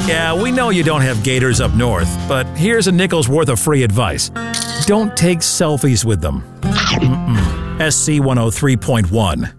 Yeah, we know you don't have gators up north, but here's a nickel's worth of free advice. Don't take selfies with them. SC 103.1